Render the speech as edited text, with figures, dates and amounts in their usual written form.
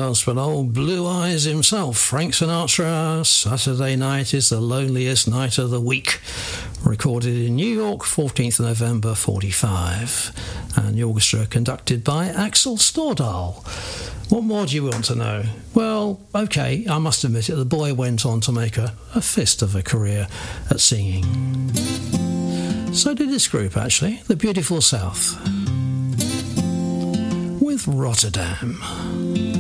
last but old Blue Eyes himself, Frank Sinatra. Saturday Night is the loneliest night of the week. Recorded in New York, 14th November 45. And the orchestra conducted by Axel Stordahl. What more do you want to know? Well, OK, I must admit it, the boy went on to make a fist of a career at singing. So did this group, actually, the Beautiful South, with Rotterdam.